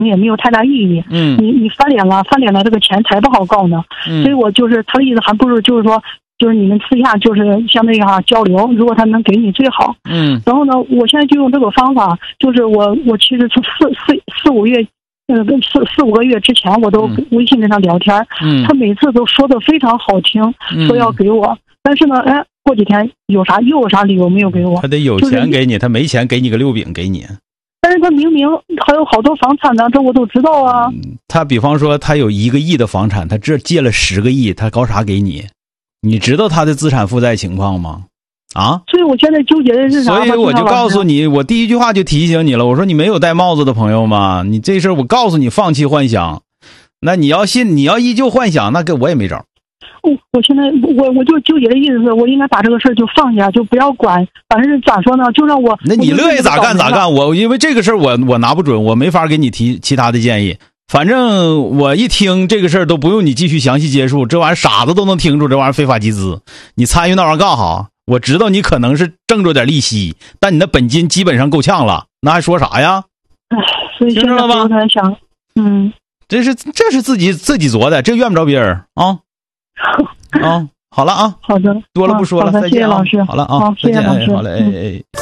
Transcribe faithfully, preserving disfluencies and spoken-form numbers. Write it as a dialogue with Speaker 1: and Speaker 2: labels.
Speaker 1: 你也没有太大意义。
Speaker 2: 嗯，
Speaker 1: 你你翻脸了，翻脸了，这个钱才不好告呢。
Speaker 2: 嗯，
Speaker 1: 所以我就是他的意思，还不如就是说，就是你们私下就是相对哈交流，如果他能给你最好。
Speaker 2: 嗯，
Speaker 1: 然后呢，我现在就用这个方法，就是我我其实从四四四五月。呃，四四五个月之前，我都微信跟他聊天，
Speaker 2: 嗯，
Speaker 1: 他每次都说的非常好听，
Speaker 2: 嗯，
Speaker 1: 说要给我，但是呢，哎，过几天有啥又有啥理由没有给我？
Speaker 2: 他得有钱给你，他没钱给你个六饼给你。
Speaker 1: 但是他明明还有好多房产呢，这我都知道啊。
Speaker 2: 嗯、他比方说他有一个亿的房产，他这借了十个亿，他搞啥给你？你知道他的资产负债情况吗？啊，
Speaker 1: 所以我现在纠结的是啥？
Speaker 2: 所以我就告诉你，我第一句话就提醒你了，我说你没有戴帽子的朋友吗？你这事儿我告诉你，放弃幻想。那你要信，你要依旧幻想，那跟我也没招。
Speaker 1: 我我现在我我就纠结的意思是我应该把这个事儿就放下，就不要管，反正咋说呢，就让我。
Speaker 2: 那你乐意咋干咋干，我因为这个事儿我我拿不准，我没法给你提其他的建议。反正我一听这个事儿都不用你继续详细接触，这玩意儿傻子都能听出这玩意儿非法集资，你参与那玩意儿干哈？我知道你可能是挣着点利息，但你的本金基本上够呛了，那还说啥呀？
Speaker 1: 唉，所以现在我在想，嗯，
Speaker 2: 这是这是自己自己做的，这怨不着别人啊啊！好了啊，
Speaker 1: 好的，
Speaker 2: 多了不说了，
Speaker 1: 好的，
Speaker 2: 再见啊，
Speaker 1: 谢谢老师，
Speaker 2: 好了啊，
Speaker 1: 好，谢谢老师，
Speaker 2: 好嘞，哎哎。